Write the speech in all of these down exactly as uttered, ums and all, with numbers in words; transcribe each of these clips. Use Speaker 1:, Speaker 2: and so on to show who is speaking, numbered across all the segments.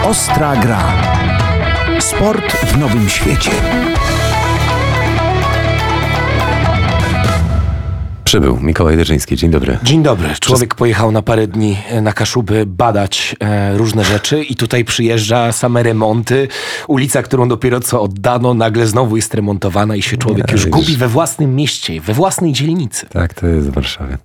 Speaker 1: Ostra gra. Sport w nowym świecie.
Speaker 2: Przybył Mikołaj Derzyński. Dzień dobry.
Speaker 3: Dzień dobry. Człowiek pojechał na parę dni na Kaszuby badać e, różne rzeczy i tutaj przyjeżdża same remonty. Ulica, którą dopiero co oddano, nagle znowu jest remontowana i się człowiek
Speaker 2: Nie,
Speaker 3: już
Speaker 2: widzisz.
Speaker 3: gubi we własnym mieście, we własnej dzielnicy.
Speaker 2: Tak, to jest w Warszawie.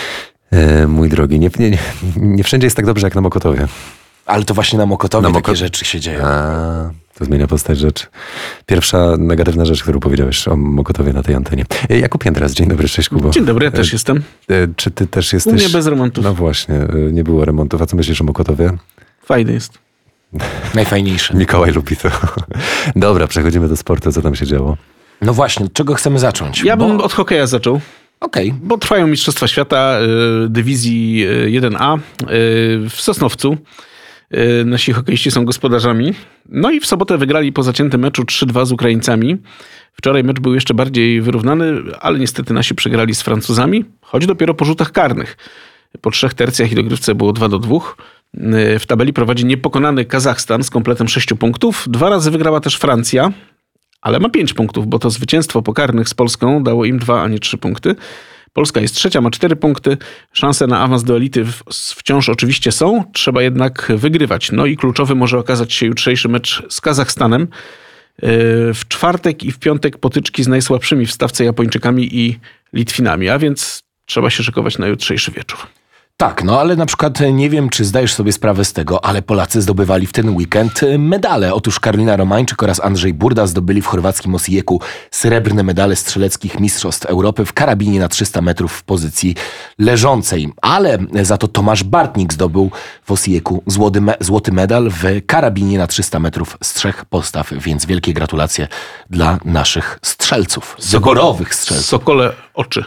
Speaker 2: E, mój drogi, nie, nie, nie wszędzie jest tak dobrze jak na Mokotowie.
Speaker 3: Ale to właśnie na Mokotowie
Speaker 2: Na
Speaker 3: takie
Speaker 2: Moko-
Speaker 3: rzeczy się dzieją.
Speaker 2: A, to zmienia postać rzeczy. Pierwsza negatywna rzecz, którą powiedziałeś o Mokotowie na tej antenie. E, Jakub Jędras, dzień dobry, cześć Kubo.
Speaker 4: Dzień dobry, ja też jestem.
Speaker 2: E, czy ty też jesteś...
Speaker 4: U mnie bez remontów.
Speaker 2: No właśnie, e, nie było remontów. A co myślisz o Mokotowie?
Speaker 4: Fajny jest.
Speaker 3: Najfajniejsze.
Speaker 2: Mikołaj lubi to. Dobra, przechodzimy do sportu. Co tam się działo?
Speaker 3: No właśnie, od czego chcemy zacząć?
Speaker 4: Ja
Speaker 3: Bo-
Speaker 4: bym od hokeja zaczął,
Speaker 3: Okej.
Speaker 4: bo trwają Mistrzostwa Świata y, dywizji y, jeden A y, w Sosnowcu. Y, nasi hokeiści są gospodarzami. No i w sobotę wygrali po zaciętym meczu trzy dwa z Ukraińcami. Wczoraj mecz był jeszcze bardziej wyrównany, ale niestety nasi przegrali z Francuzami, choć dopiero po rzutach karnych. Po trzech tercjach i dogrywce było dwa do dwóch. Y, W tabeli prowadzi niepokonany Kazachstan z kompletem sześciu punktów. Dwa razy wygrała też Francja, ale ma pięć punktów, bo to zwycięstwo pokarnych z Polską dało im dwa, a nie trzy punkty. Polska jest trzecia, ma cztery punkty. Szanse na awans do elity w- wciąż oczywiście są, trzeba jednak wygrywać. No i kluczowy może okazać się jutrzejszy mecz z Kazachstanem. Yy, W czwartek i w piątek potyczki z najsłabszymi w stawce Japończykami i Litwinami, a więc trzeba się szykować na jutrzejszy wieczór.
Speaker 3: Tak, no ale na przykład e, nie wiem, czy zdajesz sobie sprawę z tego, ale Polacy zdobywali w ten weekend e, medale. Otóż Karolina Romańczyk oraz Andrzej Burda zdobyli w chorwackim Osijeku srebrne medale strzeleckich Mistrzostw Europy w karabinie na trzysta metrów w pozycji leżącej. Ale za to Tomasz Bartnik zdobył w Osijeku złoty, me- złoty medal w karabinie na trzysta metrów z trzech postaw, więc wielkie gratulacje dla naszych strzelców, zagorowych strzelców.
Speaker 4: Sokole oczy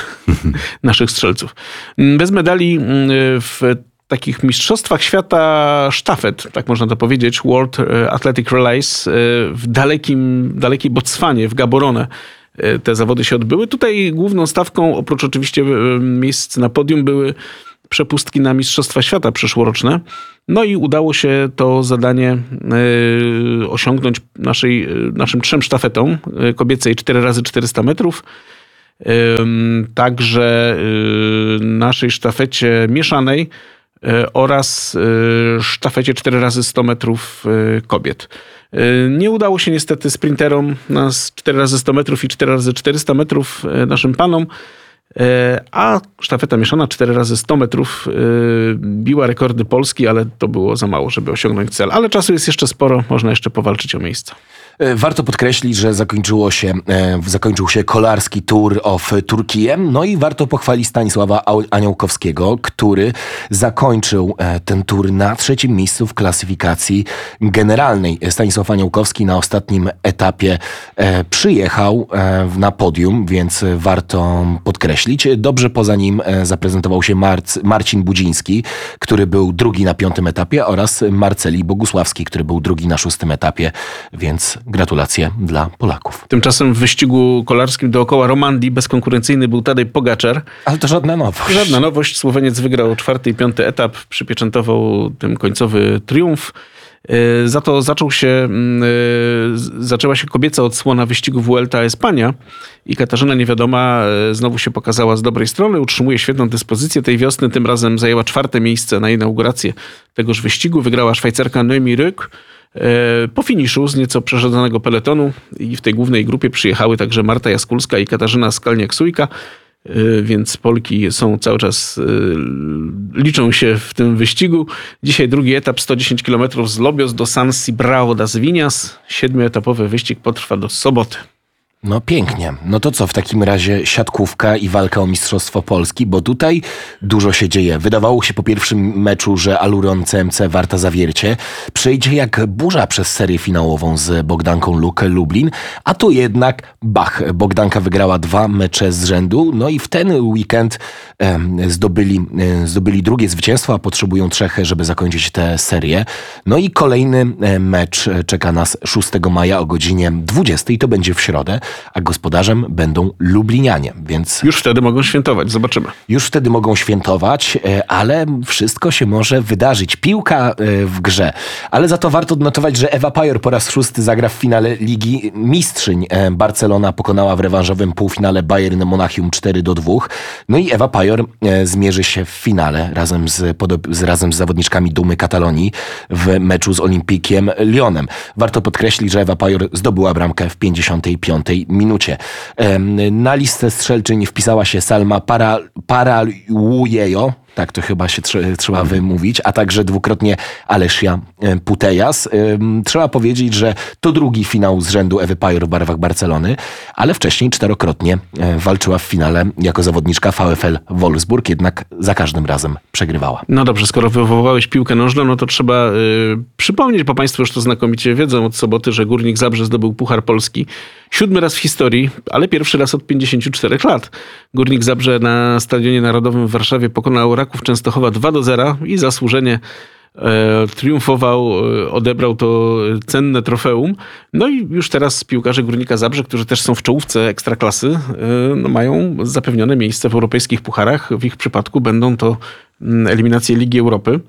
Speaker 4: naszych strzelców. Bez medali mm, w takich mistrzostwach świata sztafet, tak można to powiedzieć, World Athletic Relays w dalekim, dalekiej Botswanie, w Gaborone te zawody się odbyły. Tutaj główną stawką, oprócz oczywiście miejsc na podium, były przepustki na Mistrzostwa Świata przyszłoroczne. No i udało się to zadanie y, osiągnąć naszej, naszym trzem sztafetom y, kobiecej cztery razy czterysta metrów. Ym, Także y, naszej sztafecie mieszanej y, oraz y, sztafecie cztery razy sto metrów y, kobiet. Y, Nie udało się niestety sprinterom na cztery razy sto metrów i cztery razy czterysta metrów y, naszym panom, y, a sztafeta mieszana cztery razy sto metrów y, biła rekordy Polski, ale to było za mało, żeby osiągnąć cel. Ale czasu jest jeszcze sporo, można jeszcze powalczyć o miejsca.
Speaker 3: E, Warto podkreślić, że zakończyło się, e, zakończył się kolarski Tour of Turkiye. No i warto pochwalić Stanisława Au- Aniołkowskiego, który zakończył e, ten tour na trzecim miejscu w klasyfikacji generalnej. Stanisław Aniołkowski na ostatnim etapie e, przyjechał e, na podium, więc warto podkreślić. Dobrze poza nim e, zaprezentował się Marc- Marcin Budziński, który był drugi na piątym etapie, oraz Marceli Bogusławski, który był drugi na szóstym etapie, więc gratulacje dla Polaków.
Speaker 4: Tymczasem w wyścigu kolarskim dookoła Romandii bezkonkurencyjny był Tadej Pogačar.
Speaker 3: Ale to żadna nowość.
Speaker 4: Żadna nowość. Słoweniec wygrał czwarty i piąty etap, przypieczętował tym końcowy triumf. Yy, Za to zaczął się, yy, z- zaczęła się kobieca odsłona wyścigu Vuelta a España i Katarzyna Niewiadoma yy, znowu się pokazała z dobrej strony, utrzymuje świetną dyspozycję tej wiosny. Tym razem zajęła czwarte miejsce na inaugurację tegoż wyścigu. Wygrała Szwajcarka Noemi Rück. Po finiszu z nieco przeszedzonego peletonu i w tej głównej grupie przyjechały także Marta Jaskulska i Katarzyna Skalniak-Sujka, więc Polki są cały czas, liczą się w tym wyścigu. Dzisiaj drugi etap, sto dziesięć kilometrów z Lobios do San Cibrao das Vinhas. Siedmioetapowy wyścig potrwa do soboty.
Speaker 3: No pięknie. No to co, w takim razie siatkówka i walka o Mistrzostwo Polski, bo tutaj dużo się dzieje. Wydawało się po pierwszym meczu, że Aluron C M C Warta Zawiercie przejdzie jak burza przez serię finałową z Bogdanką Luk Lublin, a tu jednak bach, Bogdanka wygrała dwa mecze z rzędu, no i w ten weekend e, zdobyli, e, zdobyli drugie zwycięstwo, a potrzebują trzech, żeby zakończyć tę serię. No i kolejny e, mecz czeka nas szóstego maja o godzinie dwudziestej, to będzie w środę. a gospodarzem będą Lublinianie, więc...
Speaker 4: Już wtedy mogą świętować, zobaczymy.
Speaker 3: Już wtedy mogą świętować, ale wszystko się może wydarzyć. Piłka w grze, ale za to warto odnotować, że Eva Pajor po raz szósty zagra w finale Ligi Mistrzyń. Barcelona pokonała w rewanżowym półfinale Bayern Monachium cztery do dwóch. No i Eva Pajor zmierzy się w finale razem z, z, razem z zawodniczkami Dumy Katalonii w meczu z Olimpikiem Lyonem. Warto podkreślić, że Eva Pajor zdobyła bramkę w pięćdziesiątej piątej minucie. Na listę strzelczyń wpisała się Salma Para, Paralujejo, tak to chyba się tr- trzeba wymówić, a także dwukrotnie Alessia Putellas. Trzeba powiedzieć, że to drugi finał z rzędu Ewy Pajor w barwach Barcelony, ale wcześniej czterokrotnie walczyła w finale jako zawodniczka VfL Wolfsburg, jednak za każdym razem przegrywała.
Speaker 4: No dobrze, skoro wywołałeś piłkę nożną, no to trzeba y, przypomnieć, bo państwo już to znakomicie wiedzą od soboty, że Górnik Zabrze zdobył Puchar Polski. Siódmy raz w historii, ale pierwszy raz od pięćdziesięciu czterech lat. Górnik Zabrze na Stadionie Narodowym w Warszawie pokonał Raków Częstochowa dwa do zera i zasłużenie e, triumfował, e, odebrał to cenne trofeum. No i już teraz piłkarze Górnika Zabrze, którzy też są w czołówce Ekstraklasy, e, no mają zapewnione miejsce w europejskich pucharach. W ich przypadku będą to eliminacje Ligi Europy.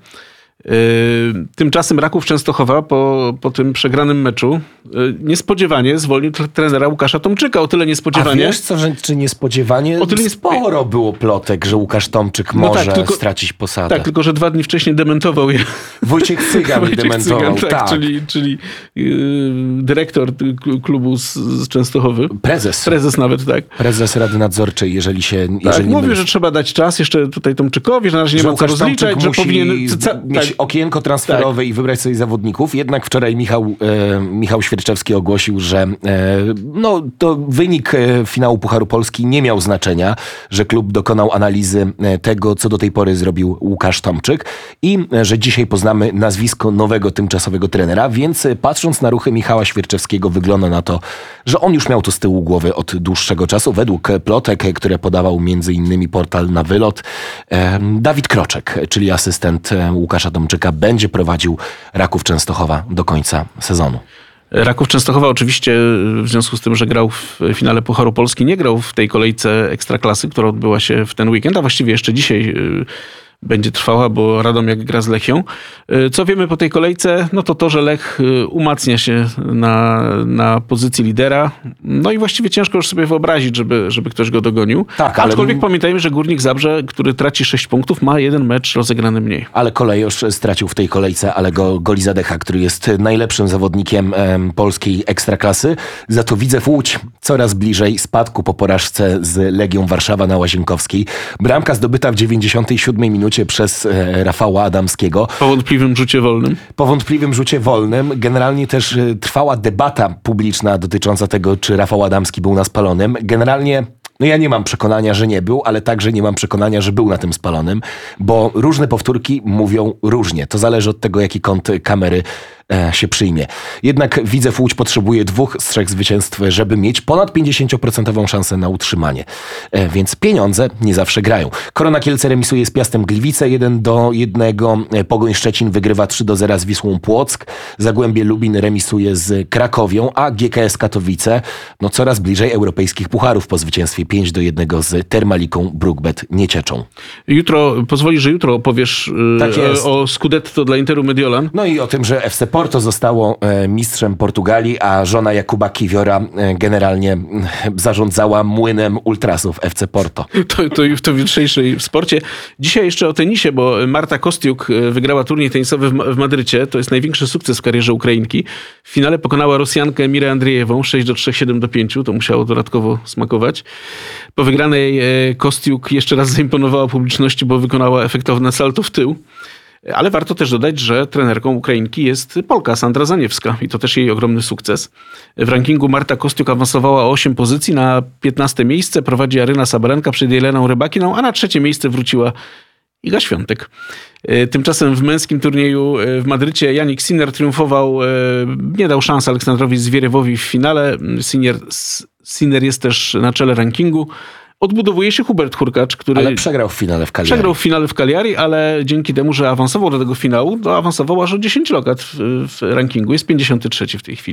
Speaker 4: Tymczasem Raków Częstochowa po, po tym przegranym meczu niespodziewanie zwolnił trenera Łukasza Tomczyka. O tyle niespodziewanie.
Speaker 3: A wiesz co, że czy niespodziewanie?
Speaker 4: O tyle
Speaker 3: sporo było plotek, że Łukasz Tomczyk
Speaker 4: no
Speaker 3: może
Speaker 4: tak, tylko,
Speaker 3: stracić posadę.
Speaker 4: Tak, tylko że dwa dni wcześniej dementował je.
Speaker 3: Wojciech Cygan
Speaker 4: Wojciech
Speaker 3: dementował,
Speaker 4: Cygan, tak,
Speaker 3: tak.
Speaker 4: Czyli, czyli yy, dyrektor klubu z, z Częstochowy.
Speaker 3: Prezes.
Speaker 4: Prezes nawet, tak.
Speaker 3: Prezes Rady Nadzorczej, jeżeli się...
Speaker 4: Tak,
Speaker 3: jeżeli
Speaker 4: mówił,
Speaker 3: my...
Speaker 4: że trzeba dać czas jeszcze tutaj Tomczykowi, że na razie nie
Speaker 3: że
Speaker 4: ma co
Speaker 3: Łukasz
Speaker 4: rozliczać,
Speaker 3: Tomczyk
Speaker 4: że
Speaker 3: musi
Speaker 4: powinien... Ca,
Speaker 3: mieć
Speaker 4: tak.
Speaker 3: okienko transferowe tak. i wybrać sobie zawodników. Jednak wczoraj Michał, e, Michał Świerczewski ogłosił, że e, no, to wynik e, finału Pucharu Polski nie miał znaczenia, że klub dokonał analizy e, tego, co do tej pory zrobił Łukasz Tomczyk i e, że dzisiaj poznamy nazwisko nowego tymczasowego trenera, więc e, patrząc na ruchy Michała Świerczewskiego wygląda na to, że on już miał to z tyłu głowy od dłuższego czasu. Według plotek, e, które podawał między innymi portal Na Wylot, e, Dawid Kroczek, czyli asystent e, Łukasza Tomczyka, będzie prowadził Raków Częstochowa do końca sezonu.
Speaker 4: Raków Częstochowa oczywiście w związku z tym, że grał w finale Pucharu Polski, nie grał w tej kolejce Ekstraklasy, która odbyła się w ten weekend, a właściwie jeszcze dzisiaj będzie trwała, bo Radomiak gra z Lechią. Co wiemy po tej kolejce? No to to, że Lech umacnia się na, na pozycji lidera. No i właściwie ciężko już sobie wyobrazić, żeby, żeby ktoś go dogonił.
Speaker 3: Tak, ale...
Speaker 4: Aczkolwiek pamiętajmy, że Górnik Zabrze, który traci sześć punktów, ma jeden mecz rozegrany mniej.
Speaker 3: Ale Kolejosz stracił w tej kolejce Alego Golizadecha, który jest najlepszym zawodnikiem em, polskiej Ekstraklasy. Za to Widzew Łódź coraz bliżej spadku po porażce z Legią Warszawa na Łazienkowskiej. Bramka zdobyta w dziewięćdziesiątej siódmej minucie przez e, Rafała Adamskiego.
Speaker 4: Po wątpliwym rzucie wolnym.
Speaker 3: Po wątpliwym rzucie wolnym. Generalnie też e, trwała debata publiczna dotycząca tego, czy Rafał Adamski był na spalonym. Generalnie no ja nie mam przekonania, że nie był, ale także nie mam przekonania, że był na tym spalonym, bo różne powtórki mówią różnie. To zależy od tego, jaki kąt kamery e, się przyjmie. Jednak Widzew Łódź potrzebuje dwóch z trzech zwycięstw, żeby mieć ponad pięćdziesiąt procent szansę na utrzymanie. E, więc pieniądze nie zawsze grają. Korona Kielce remisuje z Piastem Gliwice jeden do jednego. Pogoń Szczecin wygrywa trzy do zera z Wisłą Płock. Zagłębie Lubin remisuje z Krakowią, a G K S Katowice no coraz bliżej europejskich pucharów po zwycięstwie pięć do jednego z Termaliką Brukbet Niecieczą.
Speaker 4: Jutro, pozwolisz, że jutro opowiesz
Speaker 3: tak
Speaker 4: e, o Scudetto dla Interu Mediolan.
Speaker 3: No i o tym, że F C Porto zostało e, mistrzem Portugalii, a żona Jakuba Kiwiora e, generalnie e, zarządzała młynem ultrasów F C Porto.
Speaker 4: To, to, to w jutrzejszej w sporcie. Dzisiaj jeszcze o tenisie, bo Marta Kostiuk wygrała turniej tenisowy w, w Madrycie. To jest największy sukces w karierze Ukrainki. W finale pokonała Rosjankę Mirę Andrzejewą sześć do trzech, siedem do pięciu. To musiało dodatkowo smakować. Po wygranej Kostiuk jeszcze raz zaimponowała publiczności, bo wykonała efektowne salto w tył. Ale warto też dodać, że trenerką Ukrainki jest Polka Sandra Zaniewska i to też jej ogromny sukces. W rankingu Marta Kostiuk awansowała o osiem pozycji, na piętnaste miejsce prowadzi Aryna Sabalenka przed Jeleną Rybakiną, a na trzecie miejsce wróciła Iga Świątek. Tymczasem w męskim turnieju w Madrycie Jannik Sinner triumfował, nie dał szans Aleksandrowi Zwierewowi w finale. Sinner, Sinner jest też na czele rankingu. Odbudowuje się Hubert Hurkacz, który...
Speaker 3: Ale przegrał w finale w Cagliari.
Speaker 4: Przegrał w finale w Cagliari, ale dzięki temu, że awansował do tego finału, to awansował aż o dziesięć lokat w, w rankingu. Jest pięćdziesiąty trzeci w tej chwili.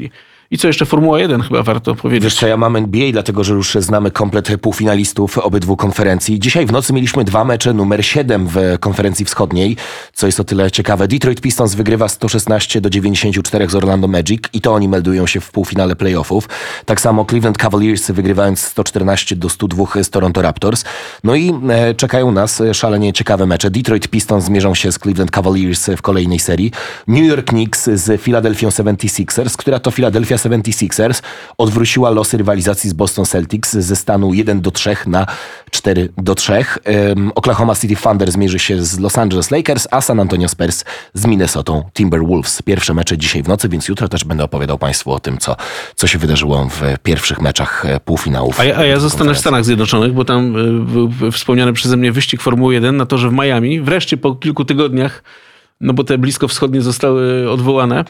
Speaker 4: I co jeszcze, Formuła jeden chyba warto powiedzieć.
Speaker 3: Wiesz co, ja mam N B A, dlatego że już znamy komplet półfinalistów obydwu konferencji. Dzisiaj w nocy mieliśmy dwa mecze numer siedem w konferencji wschodniej, co jest o tyle ciekawe. Detroit Pistons wygrywa sto szesnaście do dziewięćdziesięciu czterech z Orlando Magic i to oni meldują się w półfinale playoffów. Tak samo Cleveland Cavaliers wygrywając sto czternaście do stu dwóch z Toronto Raptors. No i e, czekają nas szalenie ciekawe mecze. Detroit Pistons zmierzą się z Cleveland Cavaliers w kolejnej serii. New York Knicks z Philadelphia seventy-sixers, która to Philadelphia seventy-sixers odwróciła losy rywalizacji z Boston Celtics ze stanu jeden do trzech na cztery do trzech. Um, Oklahoma City Thunder zmierzy się z Los Angeles Lakers, a San Antonio Spurs z Minnesotą Timberwolves. Pierwsze mecze dzisiaj w nocy, więc jutro też będę opowiadał Państwu o tym, co, co się wydarzyło w pierwszych meczach półfinałów.
Speaker 4: A ja, a ja zostanę w Stanach Zjednoczonych, bo tam był wspomniany przeze mnie wyścig Formuły jeden na torze w Miami. Wreszcie po kilku tygodniach, no bo te bliskowschodnie zostały odwołane.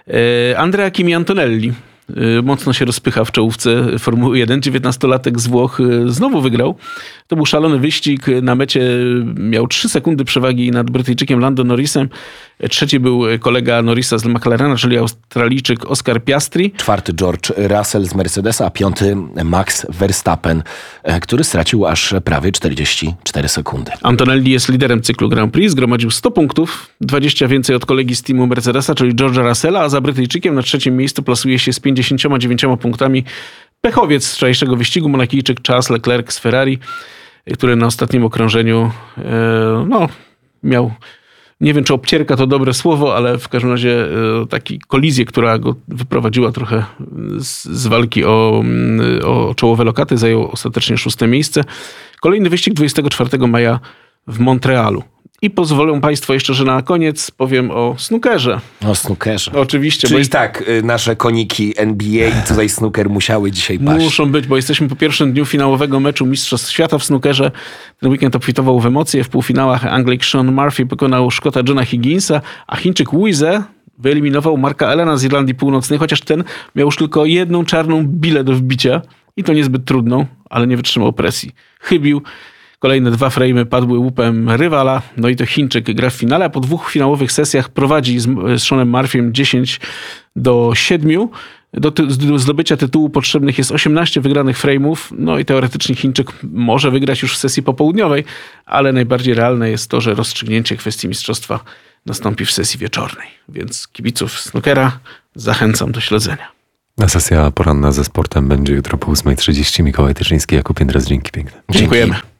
Speaker 4: Andrea Kimi Antonelli mocno się rozpycha w czołówce Formuły jeden. dziewiętnastolatek z Włoch znowu wygrał. To był szalony wyścig. Na mecie miał trzy sekundy przewagi nad Brytyjczykiem Lando Norrisem. Trzeci był kolega Norrisa z McLarena, czyli Australijczyk Oscar Piastri.
Speaker 3: Czwarty George Russell z Mercedesa, a piąty Max Verstappen, który stracił aż prawie czterdzieści cztery sekundy.
Speaker 4: Antonelli jest liderem cyklu Grand Prix. Zgromadził sto punktów, dwadzieścia więcej od kolegi z teamu Mercedesa, czyli George'a Russella, a za Brytyjczykiem na trzecim miejscu plasuje się z pięćdziesięcioma dziewięcioma punktami pechowiec z wczorajszego wyścigu, Monakijczyk Charles Leclerc z Ferrari, który na ostatnim okrążeniu e, no, miał, nie wiem czy obcierka to dobre słowo, ale w każdym razie e, taki kolizję, która go wyprowadziła trochę z, z walki o, o czołowe lokaty, zajął ostatecznie szóste miejsce. Kolejny wyścig dwudziestego czwartego maja w Montrealu. I pozwolą Państwo jeszcze, że na koniec powiem o snookerze.
Speaker 3: O snookerze.
Speaker 4: Oczywiście.
Speaker 3: Czyli
Speaker 4: bo jest...
Speaker 3: tak, nasze koniki N B A i tutaj snooker musiały dzisiaj paść.
Speaker 4: Muszą być, bo jesteśmy po pierwszym dniu finałowego meczu Mistrzostw Świata w snookerze. Ten weekend obfitował w emocje. W półfinałach Anglik Sean Murphy pokonał Szkota Johna Higginsa, a Chińczyk Wiese wyeliminował Marka Ellena z Irlandii Północnej, chociaż ten miał już tylko jedną czarną bilę do wbicia i to niezbyt trudną, ale nie wytrzymał presji. Chybił. Kolejne dwa frejmy padły łupem rywala, no i to Chińczyk gra w finale, a po dwóch finałowych sesjach prowadzi z, z Seanem Murphym dziesięć do siedmiu. Do, ty, do zdobycia tytułu potrzebnych jest osiemnaście wygranych frejmów, no i teoretycznie Chińczyk może wygrać już w sesji popołudniowej, ale najbardziej realne jest to, że rozstrzygnięcie kwestii mistrzostwa nastąpi w sesji wieczornej. Więc kibiców snookera zachęcam do śledzenia.
Speaker 2: A sesja poranna ze sportem będzie jutro po ósma trzydzieści. Mikołaj Tyczyński, Jakub Jędras. Dzięki piękne.
Speaker 4: Dziękujemy.